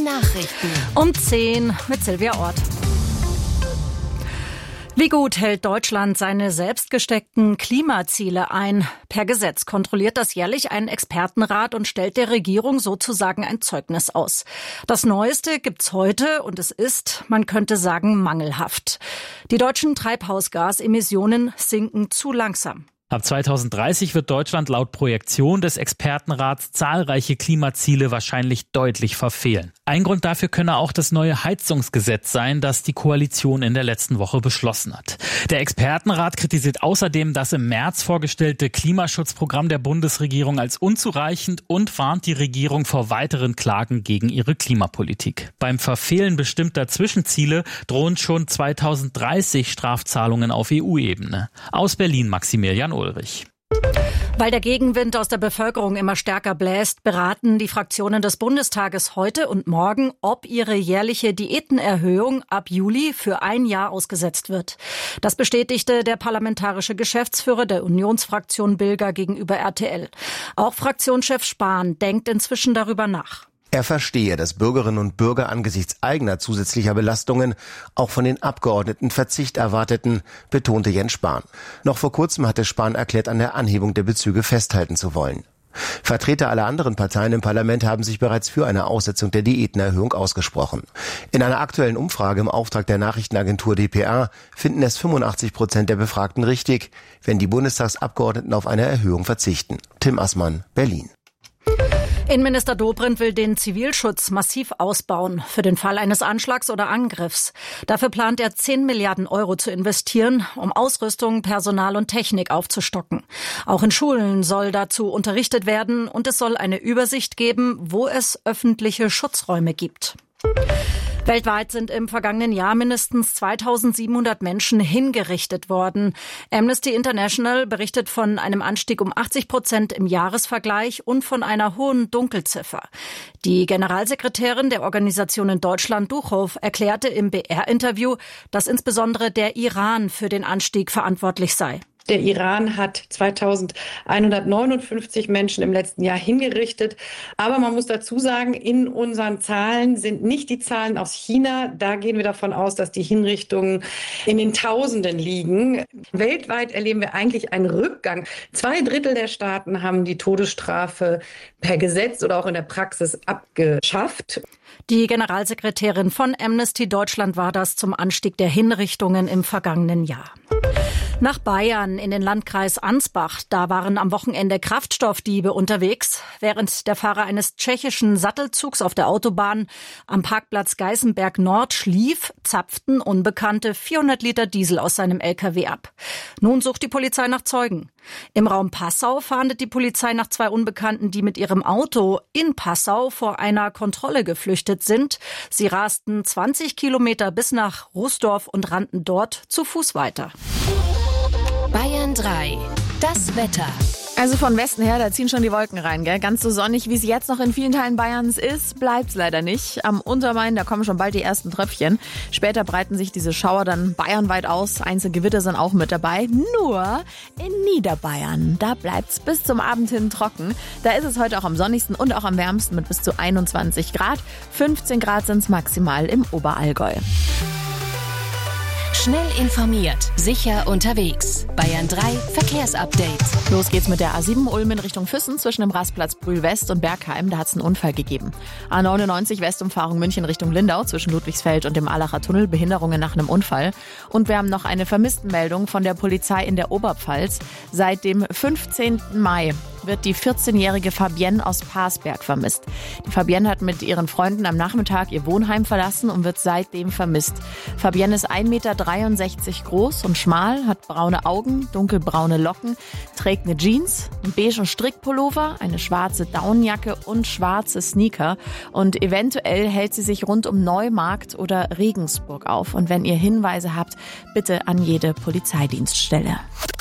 Nachrichten. Um 10 mit Silvia Ort. Wie gut hält Deutschland seine selbst gesteckten Klimaziele ein? Per Gesetz kontrolliert das jährlich ein Expertenrat und stellt der Regierung sozusagen ein Zeugnis aus. Das Neueste gibt's heute und es ist, man könnte sagen, mangelhaft. Die deutschen Treibhausgasemissionen sinken zu langsam. Ab 2030 wird Deutschland laut Projektion des Expertenrats zahlreiche Klimaziele wahrscheinlich deutlich verfehlen. Ein Grund dafür könne auch das neue Heizungsgesetz sein, das die Koalition in der letzten Woche beschlossen hat. Der Expertenrat kritisiert außerdem das im März vorgestellte Klimaschutzprogramm der Bundesregierung als unzureichend und warnt die Regierung vor weiteren Klagen gegen ihre Klimapolitik. Beim Verfehlen bestimmter Zwischenziele drohen schon 2030 Strafzahlungen auf EU-Ebene. Aus Berlin Maximilian Ulrich. Weil der Gegenwind aus der Bevölkerung immer stärker bläst, beraten die Fraktionen des Bundestages heute und morgen, ob ihre jährliche Diätenerhöhung ab Juli für ein Jahr ausgesetzt wird. Das bestätigte der parlamentarische Geschäftsführer der Unionsfraktion Bilger gegenüber RTL. Auch Fraktionschef Spahn denkt inzwischen darüber nach. Er verstehe, dass Bürgerinnen und Bürger angesichts eigener zusätzlicher Belastungen auch von den Abgeordneten Verzicht erwarteten, betonte Jens Spahn. Noch vor kurzem hatte Spahn erklärt, an der Anhebung der Bezüge festhalten zu wollen. Vertreter aller anderen Parteien im Parlament haben sich bereits für eine Aussetzung der Diätenerhöhung ausgesprochen. In einer aktuellen Umfrage im Auftrag der Nachrichtenagentur dpa finden es 85% der Befragten richtig, wenn die Bundestagsabgeordneten auf eine Erhöhung verzichten. Tim Assmann, Berlin. Innenminister Dobrindt will den Zivilschutz massiv ausbauen für den Fall eines Anschlags oder Angriffs. Dafür plant er 10 Milliarden Euro zu investieren, um Ausrüstung, Personal und Technik aufzustocken. Auch in Schulen soll dazu unterrichtet werden und es soll eine Übersicht geben, wo es öffentliche Schutzräume gibt. Weltweit sind im vergangenen Jahr mindestens 2700 Menschen hingerichtet worden. Amnesty International berichtet von einem Anstieg um 80% im Jahresvergleich und von einer hohen Dunkelziffer. Die Generalsekretärin der Organisation in Deutschland, Duchow, erklärte im BR-Interview, dass insbesondere der Iran für den Anstieg verantwortlich sei. Der Iran hat 2159 Menschen im letzten Jahr hingerichtet. Aber man muss dazu sagen, in unseren Zahlen sind nicht die Zahlen aus China. Da gehen wir davon aus, dass die Hinrichtungen in den Tausenden liegen. Weltweit erleben wir eigentlich einen Rückgang. 2/3 der Staaten haben die Todesstrafe per Gesetz oder auch in der Praxis abgeschafft. Die Generalsekretärin von Amnesty Deutschland war das zum Anstieg der Hinrichtungen im vergangenen Jahr. Nach Bayern in den Landkreis Ansbach, da waren am Wochenende Kraftstoffdiebe unterwegs. Während der Fahrer eines tschechischen Sattelzugs auf der Autobahn am Parkplatz Geißenberg Nord schlief, zapften Unbekannte 400 Liter Diesel aus seinem LKW ab. Nun sucht die Polizei nach Zeugen. Im Raum Passau fahndet die Polizei nach 2 Unbekannten, die mit ihrem Auto in Passau vor einer Kontrolle geflüchtet sind. Sie rasten 20 Kilometer bis nach Rußdorf und rannten dort zu Fuß weiter. Bayern 3. Das Wetter. Also von Westen her, da ziehen schon die Wolken rein, gell? Ganz so sonnig, wie es jetzt noch in vielen Teilen Bayerns ist, bleibt's leider nicht. Am Untermain, da kommen schon bald die ersten Tröpfchen. Später breiten sich diese Schauer dann bayernweit aus. Einzelgewitter sind auch mit dabei. Nur in Niederbayern, da bleibt's bis zum Abend hin trocken. Da ist es heute auch am sonnigsten und auch am wärmsten mit bis zu 21 Grad. 15 Grad sind's maximal im Oberallgäu. Schnell informiert, sicher unterwegs. Bayern 3 Verkehrsupdate. Los geht's mit der A7 Ulm in Richtung Füssen zwischen dem Rastplatz Brühl West und Bergheim. Da hat's einen Unfall gegeben. A99 Westumfahrung München Richtung Lindau zwischen Ludwigsfeld und dem Allacher Tunnel. Behinderungen nach einem Unfall. Und wir haben noch eine Vermisstenmeldung von der Polizei in der Oberpfalz. Seit dem 15. Mai wird die 14-jährige Fabienne aus Parsberg vermisst. Die Fabienne hat mit ihren Freunden am Nachmittag ihr Wohnheim verlassen und wird seitdem vermisst. Fabienne ist 1,63 Meter groß und schmal, hat braune Augen, dunkelbraune Locken, trägt eine Jeans, einen beigen Strickpullover, eine schwarze Daunenjacke und schwarze Sneaker. Und eventuell hält sie sich rund um Neumarkt oder Regensburg auf. Und wenn ihr Hinweise habt, bitte an jede Polizeidienststelle.